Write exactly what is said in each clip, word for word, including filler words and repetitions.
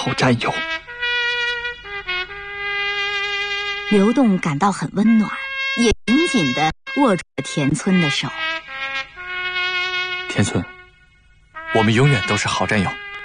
好战友。 刘栋感到很温暖，也紧紧地握住了田村的手。 田村，我们永远都是好战友。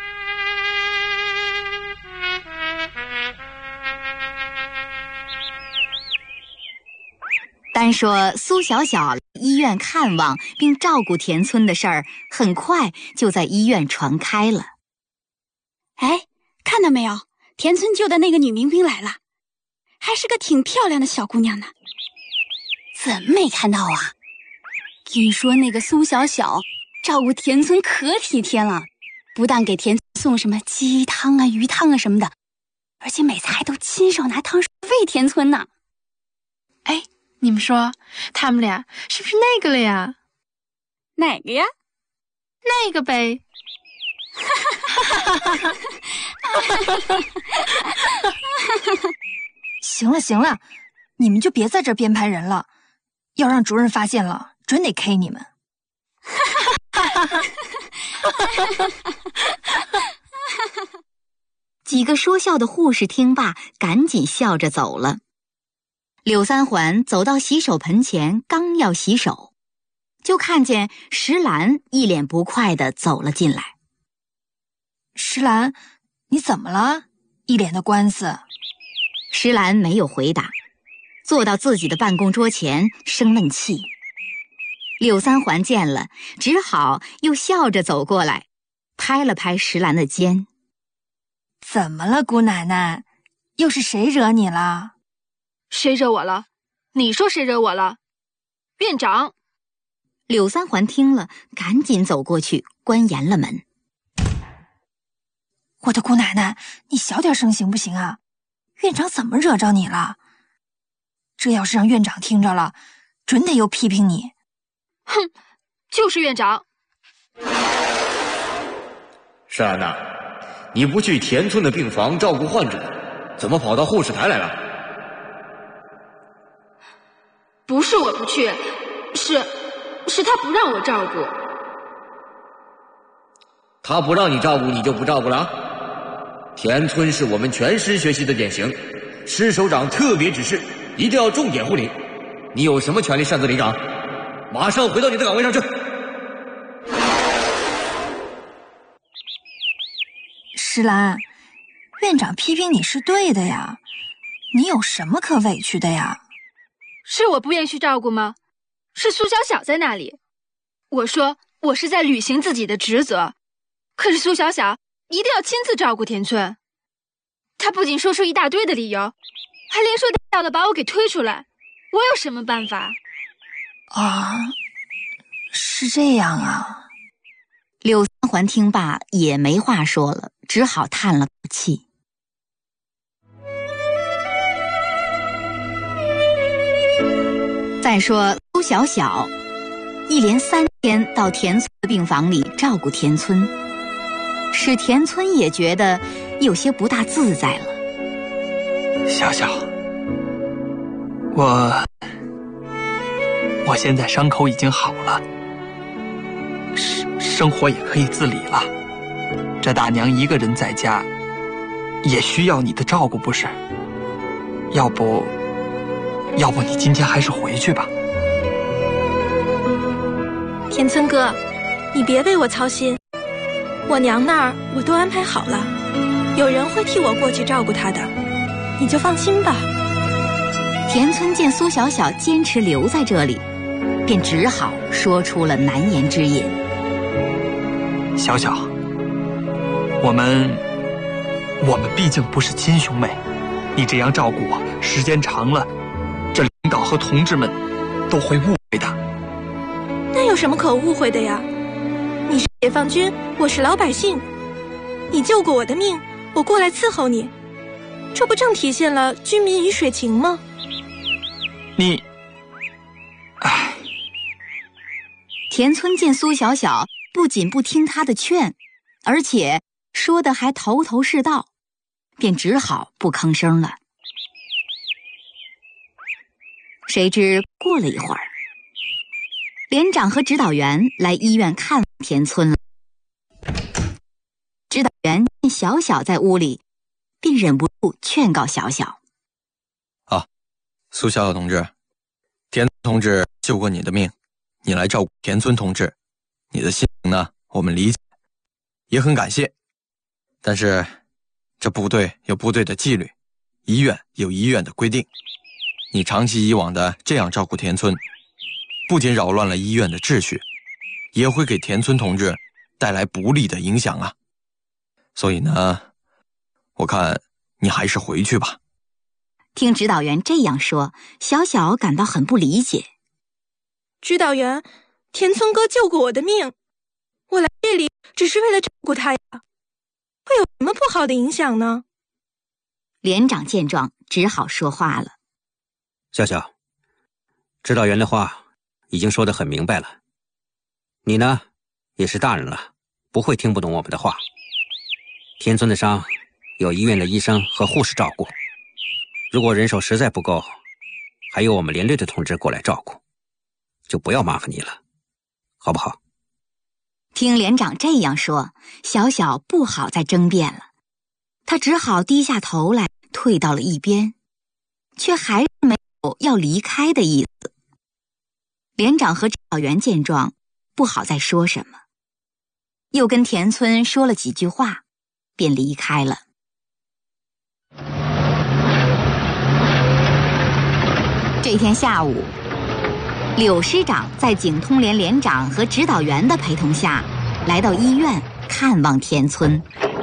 单说苏小小来医院看望并照顾田村的事儿，很快就在医院传开了。 哎，看到没有，田村救的那个女民兵来了，还是个挺漂亮的小姑娘呢。 怎么没看到啊？ 据说那个苏小小照顾田村可体贴了，不但给田村送什么鸡汤啊、鱼汤啊什么的，而且每次还都亲手拿汤水喂田村呢。 哎，你们说他们俩是不是那个了呀？ 哪个呀？ 那个呗。 行了行了，你们就别在这儿编排人了，要让主任发现了，准得 K 你们。 几个说笑的护士听罢，赶紧笑着走了。柳三环走到洗手盆前，刚要洗手，就看见石兰一脸不快地走了进来。 石兰，你怎么了？一脸的官司。 石兰没有回答，坐到自己的办公桌前生闷气。柳三环见了，只好又笑着走过来，拍了拍石兰的肩。 怎么了，姑奶奶？又是谁惹你了？ 谁惹我了？你说谁惹我了？院长。 柳三环听了，赶紧走过去，关严了门。 我的姑奶奶，你小点声行不行啊？院长怎么惹着你了？这要是让院长听着了，准得又批评你。 哼，就是院长。 石兰呐，你不去田村的病房照顾患者，怎么跑到护士台来了？ 不是我不去，是是他不让我照顾。 他不让你照顾，你就不照顾了？田村是我们全师学习的典型，师首长特别指示，一定要重点护理。你有什么权利擅自离岗？马上回到你的岗位上去。 石兰，院长批评你是对的呀，你有什么可委屈的呀？ 是我不愿意去照顾吗？是苏小小在那里。我说我是在履行自己的职责，可是苏小小一定要亲自照顾田村。他不仅说出一大堆的理由，还连说带的把我给推出来，我有什么办法？ 啊，是这样啊。 柳三环听罢也没话说了，只好叹了口气。再说苏小小一连三天到田村的病房里照顾田村，使田村也觉得有些不大自在了。 小小，我我现在伤口已经好了，生生活也可以自理了。这大娘一个人在家，也需要你的照顾，不是？要不，要不你今天还是回去吧。 田村哥，你别为我操心，我娘那儿我都安排好了，有人会替我过去照顾她的，你就放心吧。 田村见苏小小坚持留在这里，便只好说出了难言之隐。 小小，我们我们毕竟不是亲兄妹，你这样照顾我，时间长了，这领导和同志们都会误会的。 那有什么可误会的呀？你是解放军，我是老百姓，你救过我的命，我过来伺候你，这不正体现了军民鱼水情吗？ 你，唉。 田村见苏小小不仅不听他的劝，而且说的还头头是道，便只好不吭声了。谁知过了一会儿，连长和指导员来医院看田村了。指导员见小小在屋里， 便忍不住劝告小小：“ 啊，苏小小同志，田同志救过你的命，你来照顾田村同志，你的心情呢，我们理解，也很感谢。但是，这部队有部队的纪律，医院有医院的规定，你长期以往的这样照顾田村，不仅扰乱了医院的秩序，也会给田村同志带来不利的影响啊。所以呢，我看你还是回去吧。” 听指导员这样说，小小感到很不理解。 指导员，田村哥救过我的命，我来这里只是为了照顾他呀，会有什么不好的影响呢？ 连长见状，只好说话了：“ 小小，指导员的话已经说得很明白了，你呢也是大人了，不会听不懂我们的话。田村的伤有医院的医生和护士照顾，如果人手实在不够，还有我们连队的同志过来照顾，就不要麻烦你了，好不好？” 听连长这样说，小小不好再争辩了，他只好低下头来，退到了一边，却还是没有要离开的意思。连长和指导员见状，不好再说什么，又跟田村说了几句话，便离开了。这天下午，柳师长在警通连连长和指导员的陪同下，来到医院看望田村。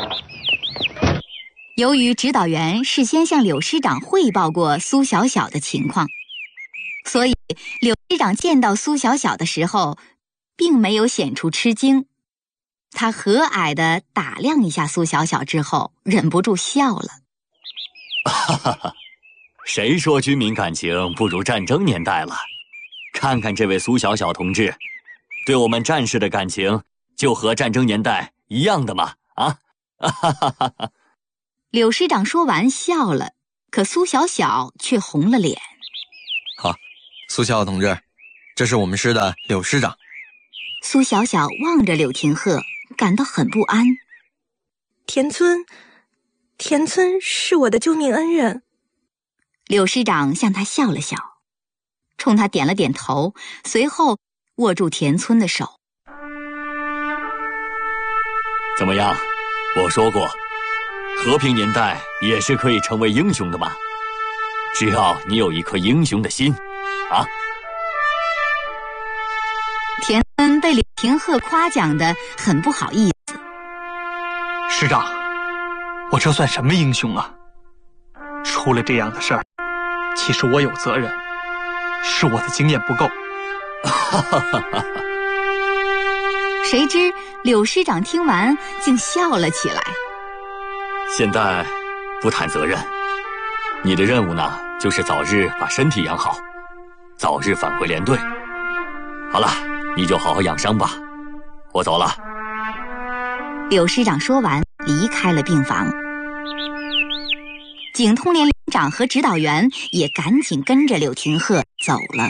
由于指导员事先向柳师长汇报过苏小小的情况，所以柳师长见到苏小小的时候，并没有显出吃惊。他和蔼地打量一下苏小小之后，忍不住笑了。 哈哈哈，谁说军民感情不如战争年代了？看看这位苏小小同志，对我们战士的感情就和战争年代一样的嘛！啊，哈哈哈哈！ 柳师长说完笑了，可苏小小却红了脸。 好，苏小小同志，这是我们师的柳师长。 苏小小望着柳廷鹤，感到很不安。 田村，田村是我的救命恩人。 柳师长向他笑了笑，冲他点了点头，随后握住田村的手。 怎么样？我说过，和平年代也是可以成为英雄的嘛，只要你有一颗英雄的心，啊！ 田村被柳廷鹤夸奖得很不好意思。 师长，我这算什么英雄啊？出了这样的事儿，其实我有责任，是我的经验不够。 哈哈哈哈！ 谁知柳师长听完竟笑了起来。 现在不谈责任，你的任务呢，就是早日把身体养好，早日返回连队。好了，你就好好养伤吧，我走了。 柳师长说完，离开了病房。警通连连长和指导员也赶紧跟着柳廷鹤走了。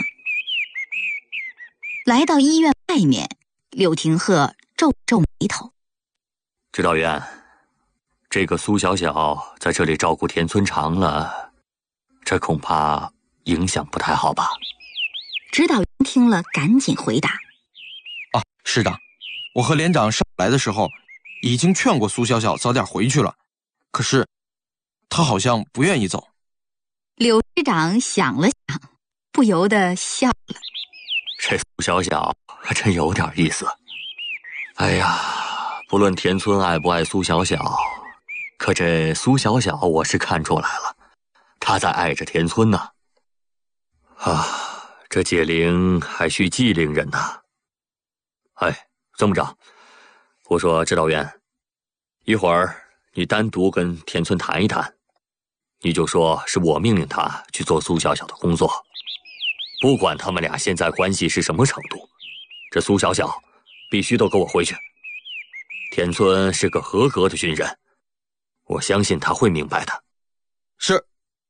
来到医院外面，柳廷鹤皱皱眉头。 指导员，这个苏小小在这里照顾田村长了，这恐怕影响不太好吧？ 指导员听了，赶紧回答： 啊，师长，我和连长上来的时候已经劝过苏小小早点回去了，可是他好像不愿意走。 柳师长想了想，不由得笑了。 这苏小小还真有点意思。哎呀，不论田村爱不爱苏小小，可这苏小小我是看出来了，他在爱着田村呢。啊，这解铃还需系铃人呐。哎，这么着，我说指导员，一会儿你单独跟田村谈一谈，你就说是我命令他去做苏小小的工作，不管他们俩现在关系是什么程度，这苏小小必须都给我回去。田村是个合格的军人，我相信他会明白的。 是。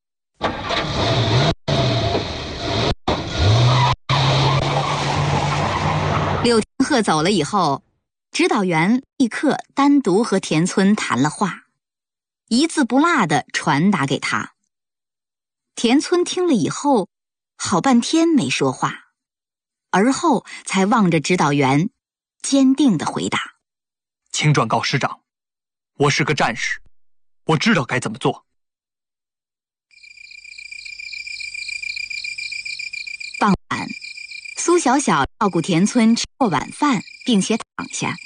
柳廷鹤走了以后，指导员立刻单独和田村谈了话。 一字不落地传达给他。田村听了以后，好半天没说话，而后才望着指导员，坚定地回答：“ 请转告师长，我是个战士，我知道该怎么做。” 傍晚，苏小小照顾田村吃过晚饭，并且躺下。